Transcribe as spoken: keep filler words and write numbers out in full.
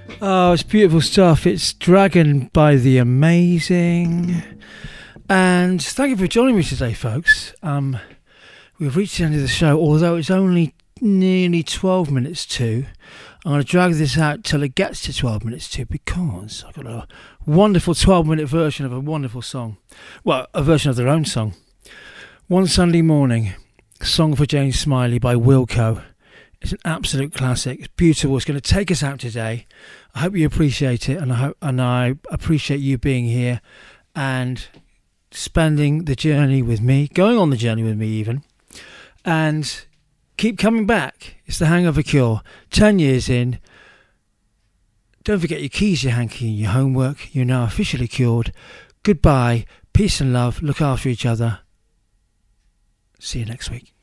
Oh, it's beautiful stuff. It's Dragon by The Amazing. And thank you for joining me today, folks. Um, we've reached the end of the show, although it's only nearly twelve minutes to. I'm going to drag this out till it gets to twelve minutes to, because I've got a wonderful twelve minute version of a wonderful song. Well, a version of their own song. One Sunday Morning, Song for Jane Smiley by Wilco. It's an absolute classic. It's beautiful. It's going to take us out today. I hope you appreciate it, and I hope, and I appreciate you being here and spending the journey with me, going on the journey with me even, and keep coming back. It's the Hangover Cure. Ten years in. Don't forget your keys, your hanky, and your homework. You're now officially cured. Goodbye. Peace and love. Look after each other. See you next week.